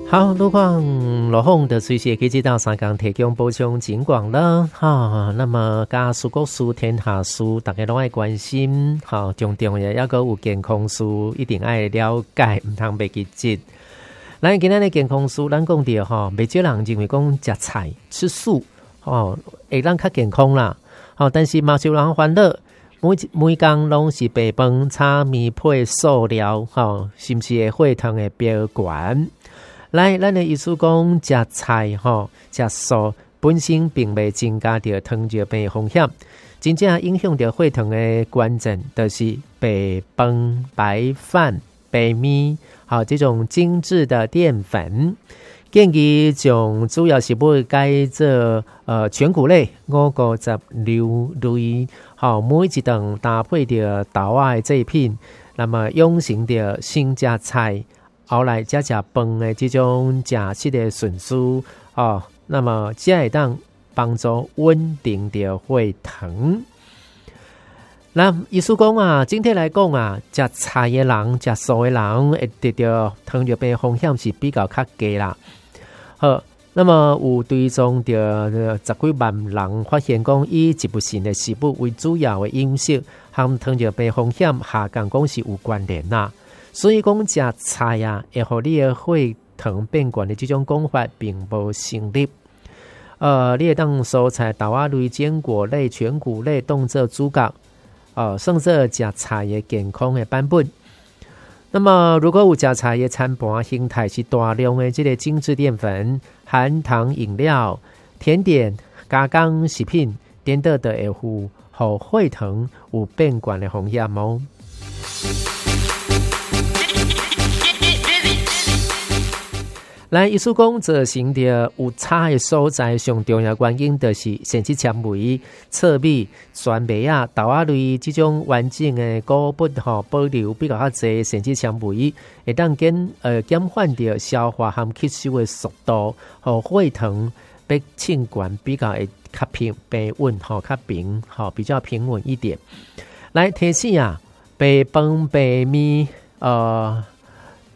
好，路况落风的随时可以接到三江提供补充情况了哈。那么家事国事天下事，大家拢爱关心哈。重要也个有健康事，一定爱了解，唔通袂记记。咱今仔日健康事，咱讲到哈，袂少人认为讲食菜吃素哦，会让较健康啦。好，但是嘛，有人烦恼，每工拢是白饭、炒面配素料，哈，是不是会血糖会飙悬？来，咱的意思讲，食菜吼，食素本身并未增加着糖尿病风险，真正影响着血糖的关键，就是白饭、白饭、白米，好这种精致的淀粉。建议将主要食物改做全谷类56类，好每一顿搭配着豆仔的制品，那么养成着先食菜。后来食饭的这种食食的顺序哦，那么才会当帮助稳定的血糖。那意思讲啊，整体来讲啊，食菜的人、食素的人，会得到糖尿病风险是比较低啦。好，那么有追踪的10几万人发现讲，以植物性的食物为主要的饮食，和糖尿病风险下降讲是有关联啦。所以讲食菜啊，会互你的血糖变悬的这种讲法并无成立。你会当蔬菜、豆仔类、坚果类、全谷类当做主角，算作食菜的健康的版本。那么，如果有食菜的餐盘形态是大量的这个精致淀粉、含糖饮料、甜点、加工食品，等等的会互血糖有变悬的风险哦。来，意思讲造成的有差的所在，上重要原因就是膳食纤维、糙米、酸麦啊、豆仔类这种完整的谷物保留比较侪膳食纤维，会当减缓掉消化和吸收的速度，血糖比称悬比较会较平稳较平比较平稳一点。来提醒啊，白饭白米